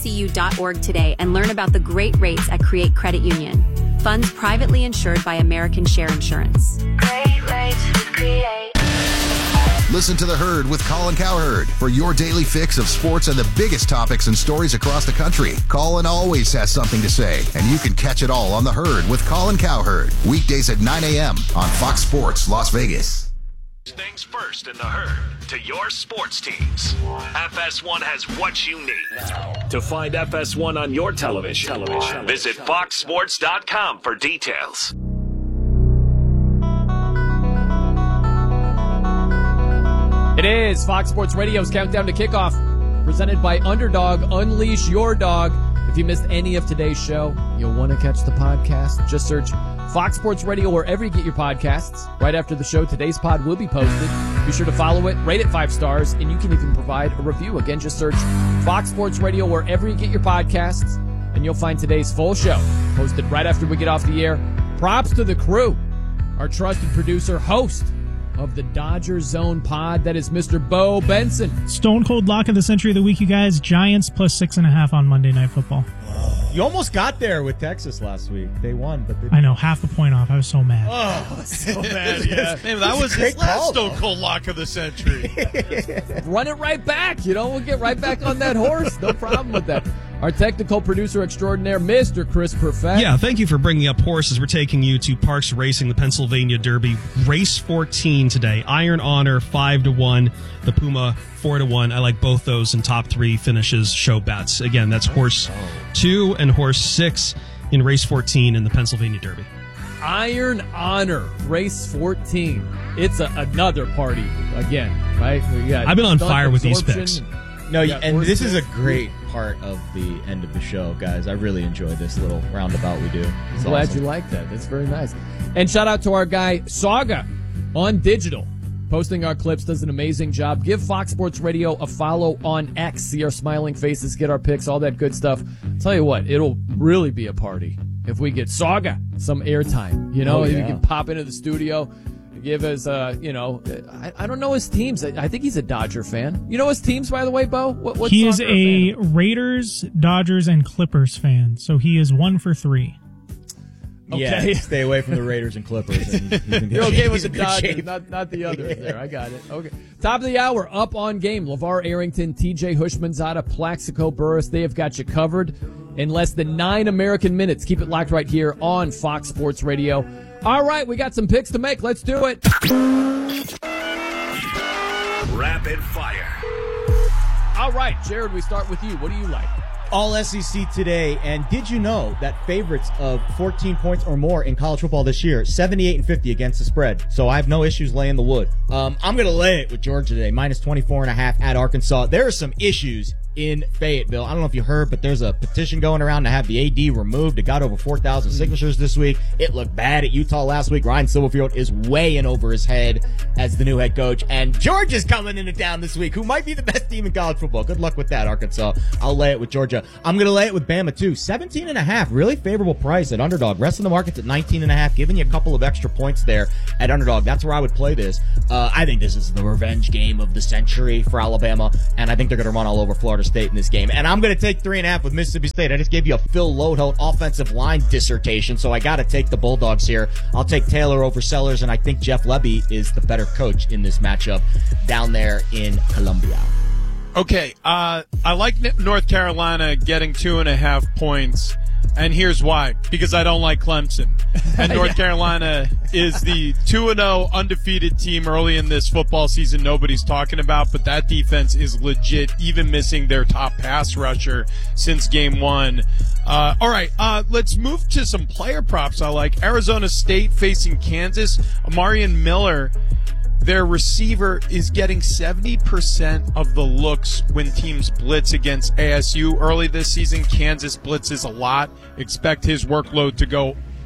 CU.org today and learn about the great rates at Create Credit Union. Funds privately insured by American Share Insurance. Great rates with Create. Listen to The Herd with Colin Cowherd for your daily fix of sports and the biggest topics and stories across the country. Colin always has something to say, and you can catch it all on The Herd with Colin Cowherd. Weekdays at 9 a.m. on Fox Sports Las Vegas. Things first in The Herd to your sports teams. FS1 has what you need. To find FS1 on your television, visit foxsports.com for details. It is Fox Sports Radio's Countdown to Kickoff, presented by Underdog. Unleash your dog. If you missed any of today's show, you'll want to catch the podcast. Just search Fox Sports Radio wherever you get your podcasts. Right after the show, today's pod will be posted. Be sure to follow it, rate it 5 stars, and you can even provide a review. Again, just search Fox Sports Radio wherever you get your podcasts, and you'll find today's full show posted right after we get off the air. Props to the crew, our trusted producer, host of the Dodger Zone pod. That is Mr. Bo Benson. Stone cold lock of the century of the week, you guys. Giants plus 6.5 on Monday Night Football. You almost got there with Texas last week. They won, but I know, half a point off. I was so mad. Oh, so mad, yeah. Man, that was his last Stone Cold lock of the century. Run it right back. We'll get right back on that horse. No problem with that. Our technical producer extraordinaire, Mr. Chris Perfett. Yeah, thank you for bringing up horses. We're taking you to Parks Racing, the Pennsylvania Derby. Race 14 today. Iron Honor, 5-1. The Puma, 4-1. I like both those in top 3 finishes show bets. Again, that's horse 2 and horse 6 in race 14 in the Pennsylvania Derby. Iron Honor, race 14. It's another party again, right? I've been on fire with these picks. No, and this is a great part of the end of the show, guys. I really enjoy this little roundabout we do. It's glad awesome. You like that. That's very nice. And shout out to our guy, Saga, on digital. Posting our clips, does an amazing job. Give Fox Sports Radio a follow on X. See our smiling faces, get our picks, all that good stuff. Tell you what, it'll really be a party if we get Saga some airtime. You can pop into the studio, give us, I don't know his teams. I think he's a Dodger fan. You know his teams, by the way, Bo? What he is a Raiders, Dodgers, and Clippers fan, so he is 1 for 3. Okay. Yeah, stay away from the Raiders and Clippers. You're okay with the Dodgers, not the others there. I got it. Okay. Top of the hour, up on game. LeVar Arrington, TJ Hushmanzada, Plaxico Burress. They have got you covered in less than 9 American minutes. Keep it locked right here on Fox Sports Radio. All right, we got some picks to make. Let's do it. Rapid fire. All right, Jared, we start with you. What do you like? All SEC today, and did you know that favorites of 14 points or more in college football this year, 78-50 against the spread? So I have no issues laying the wood. I'm going to lay it with Georgia today, minus 24.5 at Arkansas. There are some issues in Fayetteville. I don't know if you heard, but there's a petition going around to have the AD removed. It got over 4,000 signatures this week. It looked bad at Utah last week. Ryan Silverfield is way in over his head as the new head coach. And Georgia's coming into town this week, who might be the best team in college football. Good luck with that, Arkansas. I'll lay it with Georgia. I'm going to lay it with Bama, too. 17.5, really favorable price at Underdog. Rest of the market's at 19.5, giving you a couple of extra points there at Underdog. That's where I would play this. I think this is the revenge game of the century for Alabama, and I think they're going to run all over Florida State in this game. And I'm going to take 3.5 with Mississippi State. I just gave you a Phil Lodeholt offensive line dissertation, so I got to take the Bulldogs here. I'll take Taylor over Sellers, and I think Jeff Lebby is the better coach in this matchup down there in Columbia. Okay, I like North Carolina getting 2.5 points, and here's why. Because I don't like Clemson. And North Carolina is the 2-0 undefeated team early in this football season nobody's talking about, but that defense is legit, even missing their top pass rusher since game 1. All right, let's move to some player props I like. Arizona State facing Kansas. Amarian Miller, their receiver, is getting 70% of the looks when teams blitz against ASU. Early this season, Kansas blitzes a lot. Expect his workload to go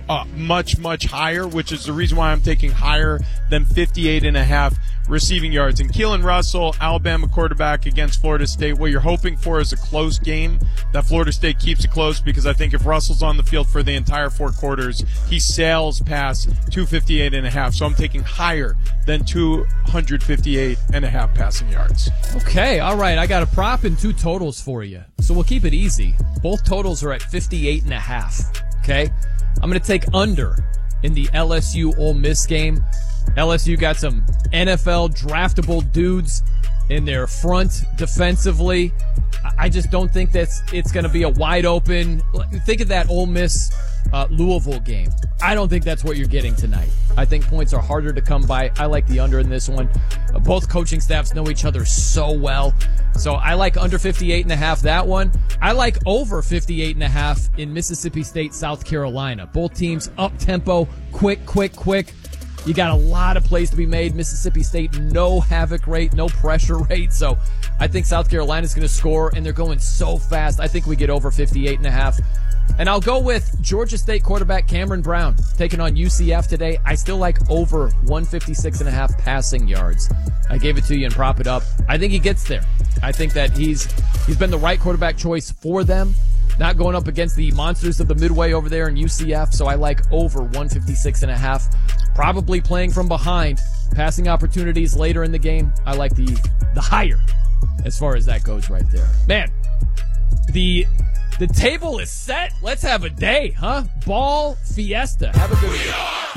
much, much higher, which is the reason why I'm taking higher than 58.5 receiving yards. And Keelan Russell, Alabama quarterback against Florida State, what you're hoping for is a close game, that Florida State keeps it close, because I think if Russell's on the field for the entire 4 quarters, he sails past 258.5. So I'm taking higher than 258.5 passing yards. Okay, all right. I got a prop and 2 totals for you. So we'll keep it easy. Both totals are at 58.5. Okay? I'm going to take under in the LSU Ole Miss game. LSU got some NFL draftable dudes in their front defensively. I just don't think it's going to be a wide open. Think of that Ole Miss Louisville game. I don't think that's what you're getting tonight. I think points are harder to come by. I like the under in this one. Both coaching staffs know each other so well. So I like under 58.5 that one. I like over 58.5 in Mississippi State, South Carolina. Both teams up tempo, quick. You got a lot of plays to be made. Mississippi State, no havoc rate, no pressure rate. So I think South Carolina's going to score, and they're going so fast. I think we get over 58.5. And I'll go with Georgia State quarterback Cameron Brown taking on UCF today. I still like over 156.5 passing yards. I gave it to you and prop it up. I think he gets there. I think that he's been the right quarterback choice for them. Not going up against the monsters of the Midway over there in UCF, so I like over 156.5. Probably playing from behind. Passing opportunities later in the game. I like the higher as far as that goes right there. Man, the table is set. Let's have a day, huh? Ball fiesta. Have a good week.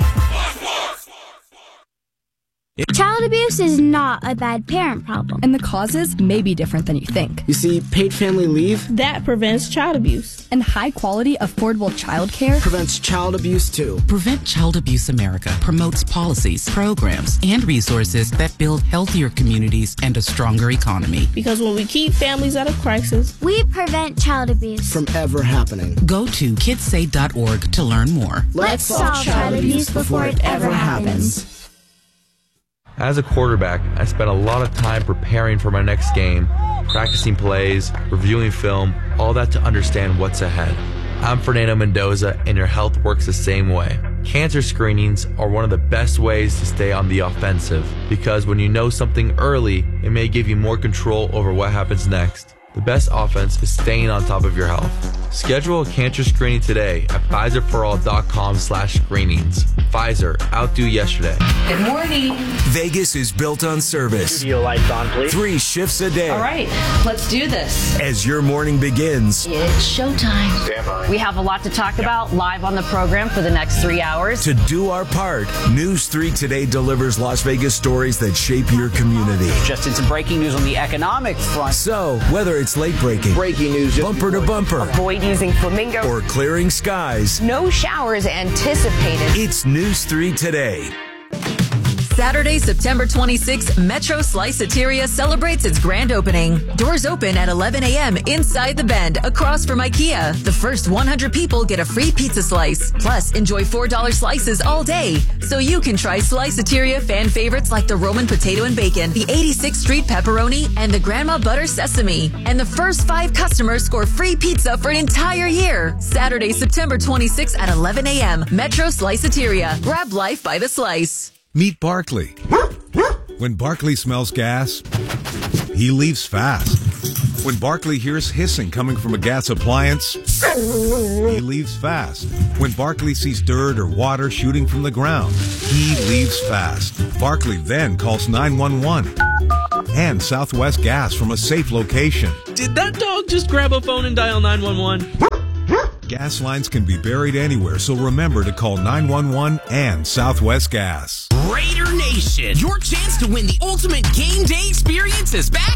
Child abuse is not a bad parent problem. And the causes may be different than you think. You see, paid family leave that prevents child abuse. And high-quality, affordable child care prevents child abuse, too. Prevent Child Abuse America promotes policies, programs, and resources that build healthier communities and a stronger economy. Because when we keep families out of crisis, we prevent child abuse from ever happening. Go to kidsay.org to learn more. Let's solve child abuse before it ever happens. As a quarterback, I spent a lot of time preparing for my next game, practicing plays, reviewing film, all that to understand what's ahead. I'm Fernando Mendoza, and your health works the same way. Cancer screenings are one of the best ways to stay on the offensive, because when you know something early, it may give you more control over what happens next. The best offense is staying on top of your health. Schedule a cancer screening today at PfizerForAll.com/screenings. Pfizer, outdo yesterday. Good morning. Vegas is built on service. Studio lights on, please. 3 shifts a day. All right, let's do this. As your morning begins, it's showtime. Stand by. We have a lot to talk about live on the program for the next 3 hours. To do our part, News 3 Today delivers Las Vegas stories that shape your community. Just in some breaking news on the economic front. So, whether it's late breaking news, bumper to bumper, avoid using flamingo, or clearing skies, no showers anticipated. It's News 3 Today. Saturday, September 26th, Metro Sliceateria celebrates its grand opening. Doors open at 11 a.m. inside the Bend, across from IKEA. The first 100 people get a free pizza slice. Plus, enjoy $4 slices all day. So you can try Sliceateria fan favorites like the Roman potato and bacon, the 86th Street pepperoni, and the Grandma Butter sesame. And the first 5 customers score free pizza for an entire year. Saturday, September 26th at 11 a.m. Metro Sliceateria. Grab life by the slice. Meet Barkley. When Barkley smells gas, he leaves fast. When Barkley hears hissing coming from a gas appliance, he leaves fast. When Barkley sees dirt or water shooting from the ground, he leaves fast. Barkley then calls 911 and Southwest Gas from a safe location. Did that dog just grab a phone and dial 911? Gas lines can be buried anywhere, so remember to call 911 and Southwest Gas. Raider Nation, your chance to win the ultimate game day experience is back